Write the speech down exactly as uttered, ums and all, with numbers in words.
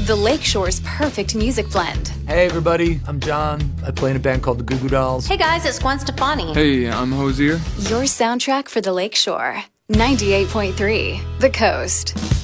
the Lakeshore's perfect music blend. Hey everybody, I'm John. I play in a band called the Goo Goo Dolls. Hey guys, it's Gwen Stefani. Hey, I'm Hosier. Your soundtrack for the Lakeshore. ninety-eight point three, The Coast.